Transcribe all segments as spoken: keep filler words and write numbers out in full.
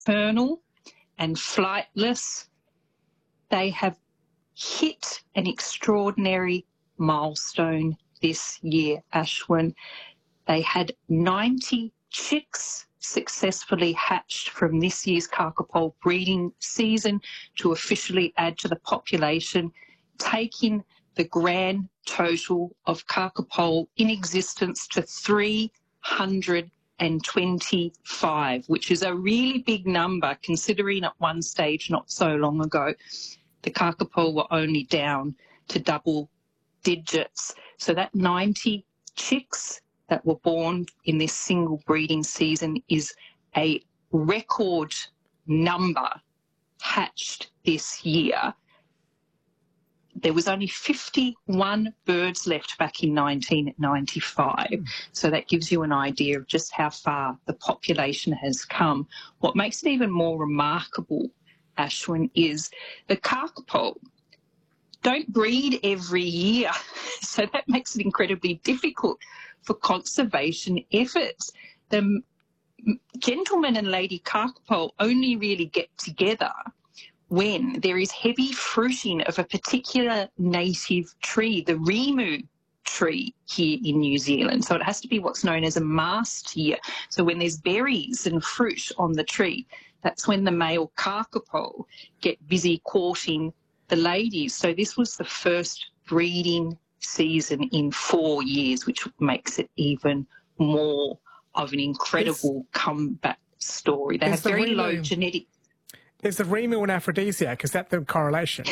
nocturnal and flightless. They have hit an extraordinary milestone this year, Ashwin. They had ninety chicks successfully hatched from this year's kakapo breeding season to officially add to the population, taking the grand total of kakapo in existence to three hundred twenty-five, which is a really big number considering at one stage not so long ago the kakapo were only down to double digits. So that ninety chicks that were born in this single breeding season is a record number hatched this year. There was only fifty-one birds left back in nineteen ninety-five. Mm. So that gives you an idea of just how far the population has come. What makes it even more remarkable, Ashwin, is the kakapo don't breed every year. So that makes it incredibly difficult for conservation efforts. The gentleman and lady kakapo only really get together when there is heavy fruiting of a particular native tree, the rimu tree here in New Zealand. So it has to be what's known as a mast year. So when there's berries and fruit on the tree, that's when the male kakapo get busy courting the ladies. So this was the first breeding season in four years, which makes it even more of an incredible it's, comeback story. They have very low genetic... Is the rimu an aphrodisiac? Is that the correlation?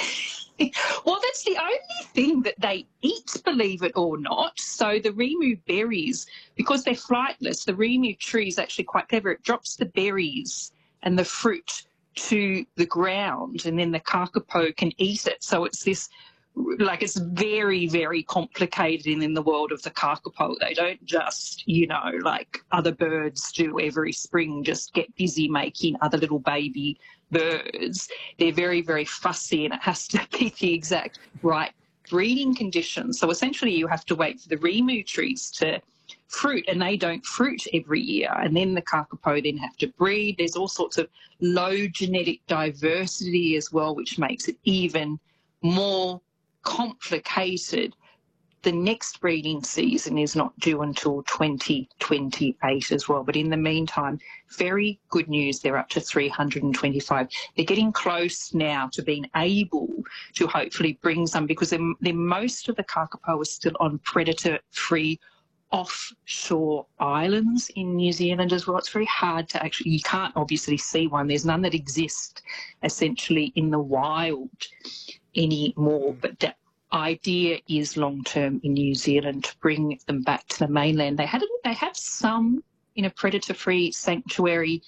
Well, that's the only thing that they eat, believe it or not. So the rimu berries, because they're flightless, the rimu tree is actually quite clever. It drops the berries and the fruit to the ground, and then the kakapo can eat it. So it's this, like, it's very, very complicated in, in the world of the kakapo. They don't just, you know, like other birds do every spring, just get busy making other little baby birds. They're very, very fussy, and it has to be the exact right breeding conditions. So essentially you have to wait for the rimu trees to fruit, and they don't fruit every year, and then the kakapo then have to breed. There's all sorts of low genetic diversity as well, which makes it even more complicated. The next breeding season is not due until twenty twenty-eight as well. But in the meantime, very good news. They're up to three hundred twenty-five. They're getting close now to being able to hopefully bring some, because they're, they're, most of the kakapo are still on predator-free offshore islands in New Zealand as well. It's very hard to actually, you can't obviously see one. There's none that exist essentially in the wild anymore. But that idea is long-term in New Zealand to bring them back to the mainland. They had they have some in a predator-free sanctuary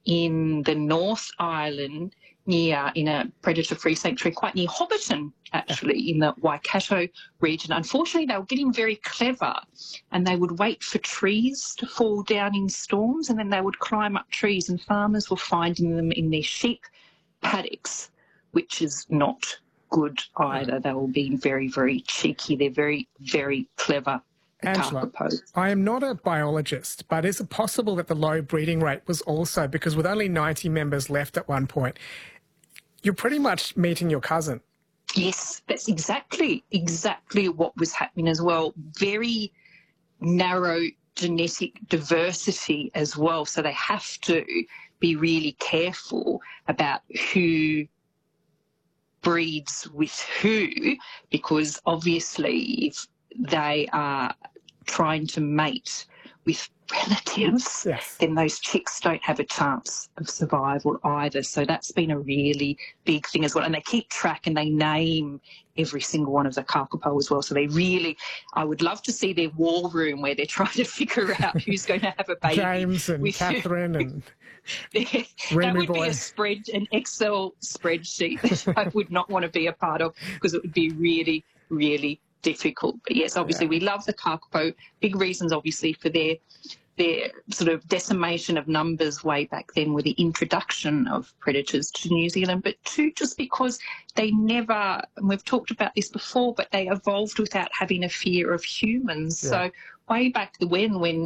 in the North Island, near in a predator-free sanctuary quite near Hobbiton, actually, in the Waikato region. Unfortunately, they were getting very clever, and they would wait for trees to fall down in storms, and then they would climb up trees, and farmers were finding them in their sheep paddocks, which is not good either. They were being very, very cheeky. They're very, very clever. Angela, I am not a biologist, but is it possible that the low breeding rate was also because with only ninety members left at one point, you're pretty much meeting your cousin? Yes, that's exactly, exactly what was happening as well. Very narrow genetic diversity as well. So they have to be really careful about who breeds with who, because obviously if they are trying to mate with relatives, yes, then those chicks don't have a chance of survival either. So that's been a really big thing as well. And they keep track and they name every single one of the kakapo as well. So they really, I would love to see their war room where they're trying to figure out who's going to have a baby. James and with Catherine and that would boy. be a spread, an Excel spreadsheet that I would not want to be a part of, because it would be really, really difficult. But yes, obviously yeah. we love the kakapo. Big reasons obviously for their their sort of decimation of numbers way back then with the introduction of predators to New Zealand, but two, just because they never, and we've talked about this before, but they evolved without having a fear of humans. Yeah. So way back when, when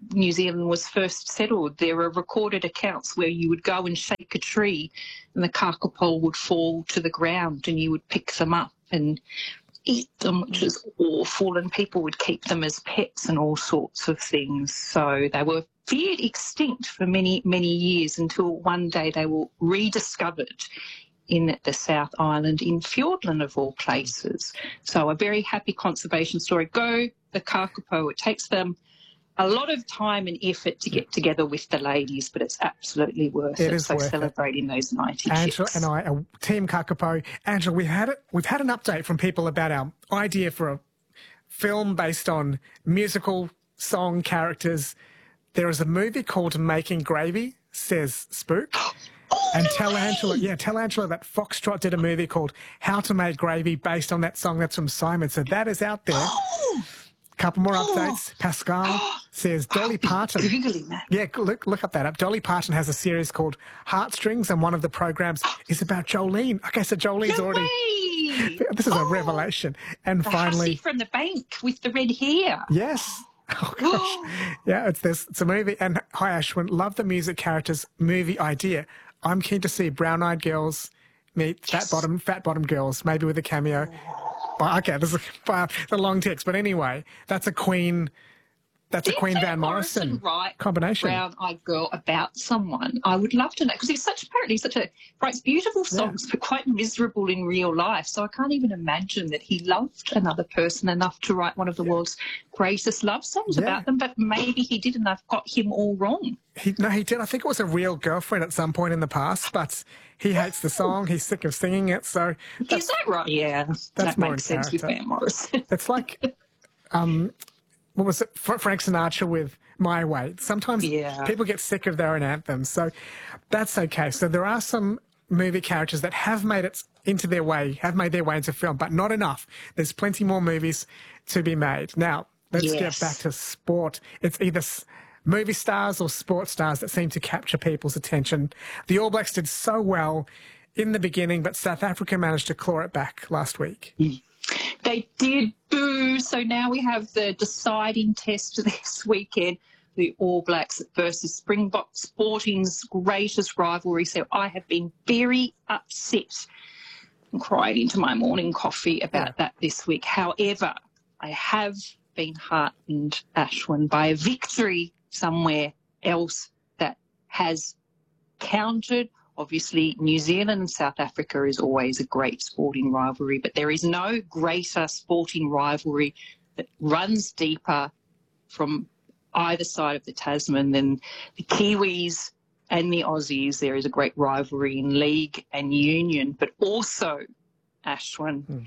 New Zealand was first settled, there are recorded accounts where you would go and shake a tree and the kakapo would fall to the ground and you would pick them up and eat them, which is awful, and people would keep them as pets and all sorts of things. So they were feared extinct for many, many years until one day they were rediscovered in the South Island in Fiordland, of all places. So a very happy conservation story. Go the kakapo. It takes them a lot of time and effort to get together with the ladies, but it's absolutely worth it. It is so worth celebrating it. those ninety Angela chicks. and I are Team Kakapo. Angela, we've had it. We've had an update from people about our idea for a film based on musical song characters. There is a movie called Making Gravy, says Spook. Oh, and no tell way! Angela, yeah, tell Angela that Foxtrot did a movie called How to Make Gravy based on that song that's from Simon. So that is out there. Oh, Couple more oh. updates. Pascal says Dolly Parton. Googling that. Yeah, look, look up that up. Dolly Parton has a series called Heartstrings, and one of the programs is about Jolene. Okay, so Jolene's No already... way! This is Oh, a revelation. And the finally... hussy from the bank with the red hair. Yes. Oh, gosh. Yeah, it's this. It's a movie. And hi, Ashwin. Love the music characters movie idea. I'm keen to see Brown Eyed Girls meet Yes. Fat Bottom Fat Bottom Girls, maybe with a cameo. Well, okay, this is a, a long text, but anyway, that's a Queen. That's a Did Queen Van Van Morrison, Morrison write combination. Brown-Eyed Girl about someone? I would love to know, because he's such apparently such a writes beautiful songs, yeah. but quite miserable in real life. So I can't even imagine that he loved another person enough to write one of the yeah. world's greatest love songs yeah. about them. But maybe he did, and I've got him all wrong. He, no, he did. I think it was a real girlfriend at some point in the past, but he hates the song. He's sick of singing it. So is that right? Yeah, that's that more makes sense character. with Van Morrison. It's like, um, what was it? Frank Sinatra with My Way. Sometimes yeah. people get sick of their own anthems, so that's okay. So there are some movie characters that have made it into their way, have made their way into film, but not enough. There's plenty more movies to be made. Now, let's yes. get back to sport. It's either movie stars or sports stars that seem to capture people's attention. The All Blacks did so well in the beginning, but South Africa managed to claw it back last week. Mm. They did, boo. So now we have the deciding test this weekend, the All Blacks versus Springbok, Sporting's greatest rivalry. So I have been very upset and cried into my morning coffee about yeah. that this week. However, I have been heartened, Ashwin, by a victory somewhere else that has counted. Obviously, New Zealand and South Africa is always a great sporting rivalry, but there is no greater sporting rivalry that runs deeper from either side of the Tasman than the Kiwis and the Aussies. There is a great rivalry in league and union, but also, Ashwin, mm.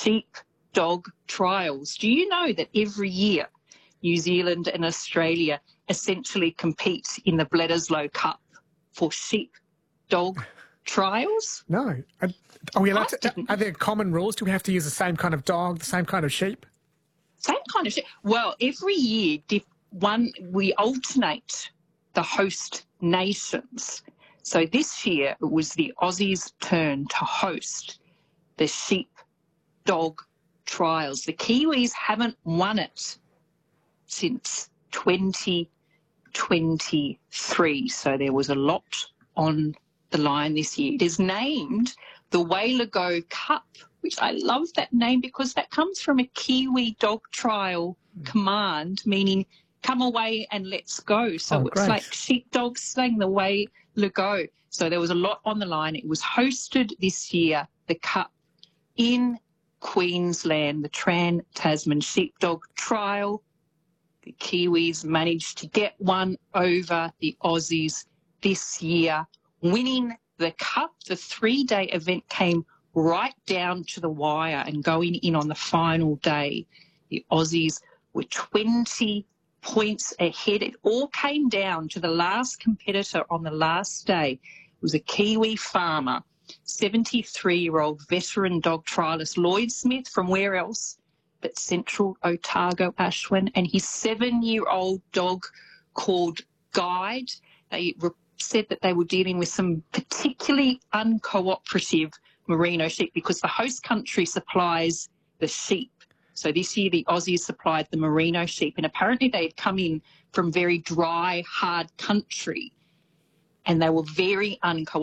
sheep-dog trials. Do you know that every year New Zealand and Australia essentially compete in the Bledisloe Cup for sheep dog trials? No. Are, are we allowed to, are there common rules? Do we have to use the same kind of dog, the same kind of sheep? Same kind of sheep. Well, every year one we alternate the host nations. So this year it was the Aussies' turn to host the sheep dog trials. The Kiwis haven't won it since twenty twenty-three. So there was a lot on the line this year. It is named the Wailago Cup, which I love that name because that comes from a Kiwi dog trial mm. command, meaning come away and let's go. So oh, it's great. like sheepdogs saying the Wailago. So there was a lot on the line. It was hosted this year, the Cup, in Queensland, the Trans-Tasman Sheepdog Trial. The Kiwis managed to get one over the Aussies this year, winning the Cup. The three-day event came right down to the wire, and going in on the final day, the Aussies were twenty points ahead. It all came down to the last competitor on the last day. It was a Kiwi farmer, seventy-three-year-old veteran dog trialist Lloyd Smith, from where else but Central Otago, Ashwin, and his seven-year-old dog called Guide. They re- said that they were dealing with some particularly uncooperative merino sheep because the host country supplies the sheep. So this year the Aussies supplied the merino sheep, and apparently they had come in from very dry, hard country, and they were very uncooperative.